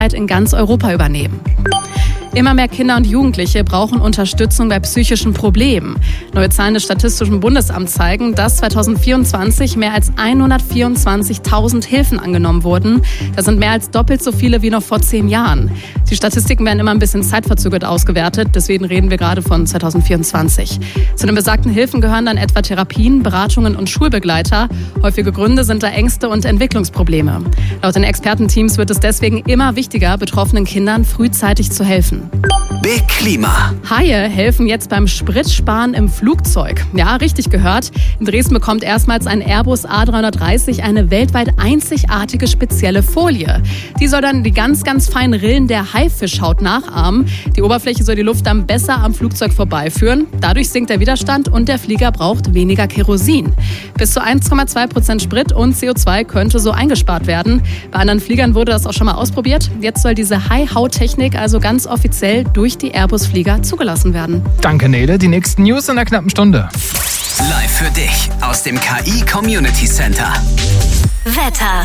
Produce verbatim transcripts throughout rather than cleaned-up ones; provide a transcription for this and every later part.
in ganz Europa übernehmen. Immer mehr Kinder und Jugendliche brauchen Unterstützung bei psychischen Problemen. Neue Zahlen des Statistischen Bundesamts zeigen, dass zweitausendvierundzwanzig mehr als hundertvierundzwanzigtausend Hilfen angenommen wurden. Das sind mehr als doppelt so viele wie noch vor zehn Jahren. Die Statistiken werden immer ein bisschen zeitverzögert ausgewertet, deswegen reden wir gerade von zweitausendvierundzwanzig. Zu den besagten Hilfen gehören dann etwa Therapien, Beratungen und Schulbegleiter. Häufige Gründe sind da Ängste und Entwicklungsprobleme. Laut den Expertenteams wird es deswegen immer wichtiger, betroffenen Kindern frühzeitig zu helfen. Big Klima. Haie helfen jetzt beim Spritsparen im Flugzeug. Ja, richtig gehört. In Dresden bekommt erstmals ein Airbus A dreihundertdreißig eine weltweit einzigartige spezielle Folie. Die soll dann die ganz, ganz feinen Rillen der Haifischhaut nachahmen. Die Oberfläche soll die Luft dann besser am Flugzeug vorbeiführen. Dadurch sinkt der Widerstand und der Flieger braucht weniger Kerosin. Bis zu eins Komma zwei Prozent Sprit und C O zwei könnte so eingespart werden. Bei anderen Fliegern wurde das auch schon mal ausprobiert. Jetzt soll diese Hai-Haut-Technik also ganz offiziell durch die Airbus-Flieger zugelassen werden. Danke, Nele. Die nächsten News in einer knappen Stunde. Live für dich aus dem K I Community Center. Wetter.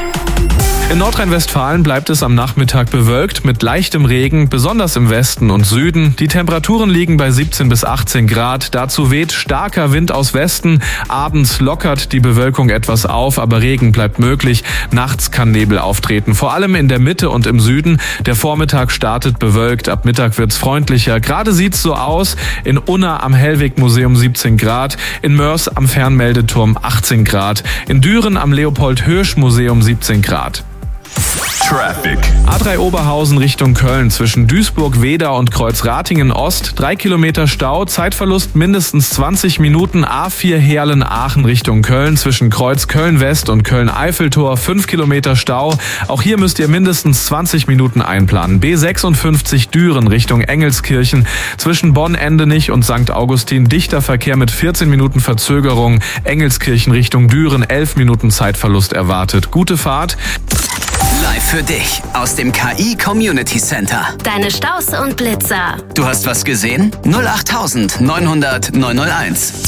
In Nordrhein-Westfalen bleibt es am Nachmittag bewölkt mit leichtem Regen, besonders im Westen und Süden. Die Temperaturen liegen bei siebzehn bis achtzehn Grad. Dazu weht starker Wind aus Westen. Abends lockert die Bewölkung etwas auf, aber Regen bleibt möglich. Nachts kann Nebel auftreten, vor allem in der Mitte und im Süden. Der Vormittag startet bewölkt, ab Mittag wird's freundlicher. Gerade sieht's so aus. In Unna am Hellwig-Museum siebzehn Grad, in Mörs am Fernmeldeturm achtzehn Grad, in Düren am Leopold-Hirsch-Museum siebzehn Grad. Traffic. A drei Oberhausen Richtung Köln zwischen Duisburg, Weeda und Kreuzratingen Ost. Drei Kilometer Stau, Zeitverlust mindestens zwanzig Minuten. A vier Heerlen-Aachen Richtung Köln zwischen Kreuz Köln-West und Köln-Eiffeltor. Fünf Kilometer Stau. Auch hier müsst ihr mindestens zwanzig Minuten einplanen. B sechsundfünfzig Düren Richtung Engelskirchen zwischen Bonn-Endenich und Sankt Augustin. Dichter Verkehr mit vierzehn Minuten Verzögerung. Engelskirchen Richtung Düren. elf Minuten Zeitverlust erwartet. Gute Fahrt. Live für dich aus dem K I Community Center. Deine Staus und Blitzer. Du hast was gesehen? null acht neun null null neun null eins.